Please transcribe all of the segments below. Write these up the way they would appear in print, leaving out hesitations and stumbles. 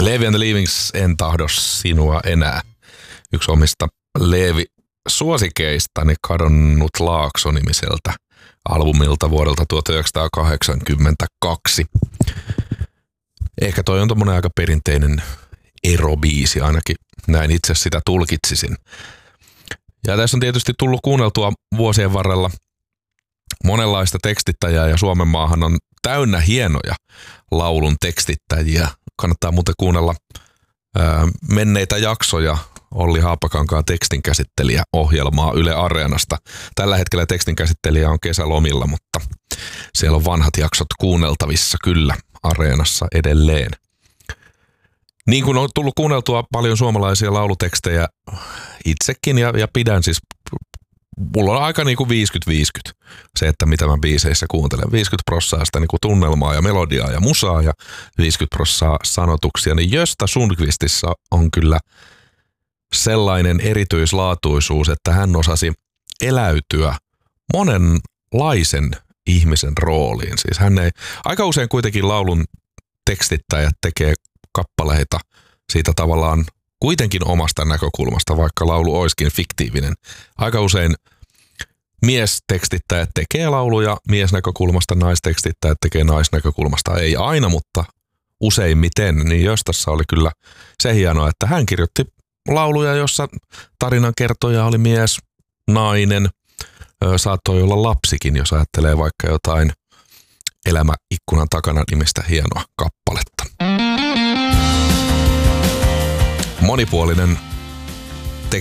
Leevi and the Leavings, En tahdo sinua enää. Yksi omista Leevi-suosikeistani, Kadonnut Laakso-nimiseltä albumilta vuodelta 1982. Ehkä toi on tommonen aika perinteinen erobiisi, ainakin näin itse sitä tulkitsisin. Ja tässä on tietysti tullut kuunneltua vuosien varrella monenlaista tekstittäjää, ja Suomen maahan on täynnä hienoja laulun tekstittäjiä. Kannattaa muuten kuunnella menneitä jaksoja Olli Haapakankaan tekstinkäsittelijäohjelmaa Yle Areenasta. Tällä hetkellä tekstinkäsittelijä on kesälomilla, mutta siellä on vanhat jaksot kuunneltavissa kyllä Areenassa edelleen. Niin kuin on tullut kuunneltua paljon suomalaisia laulutekstejä itsekin ja pidän siis, mulla on aika niin kuin 50-50 se, että mitä mä biiseissä kuuntelen. 50% sitä niin kuin tunnelmaa ja melodiaa ja musaa ja 50% sanotuksia. Niin Gösta Sundqvistissa on kyllä sellainen erityislaatuisuus, että hän osasi eläytyä monenlaisen ihmisen rooliin. Siis hän ei, aika usein kuitenkin laulun tekstittäjät tekee kappaleita siitä tavallaan kuitenkin omasta näkökulmasta, vaikka laulu olisikin fiktiivinen. Aika usein miestekstittäjät tekee lauluja miesnäkökulmasta, naistekstittäjät tekee naisnäkökulmasta. Ei aina, mutta useimmiten. Niin Göstassa oli kyllä se hienoa, että hän kirjoitti lauluja, jossa tarinankertoja oli mies, nainen, saattoi olla lapsikin, jos ajattelee vaikka jotain Elämä ikkunan takana -nimistä hienoa kappaletta. Monipuolinen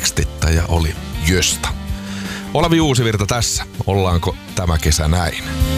tekstittäjä oli Gösta. Olavi Uusivirta tässä. Ollaanko tämä kesä näin?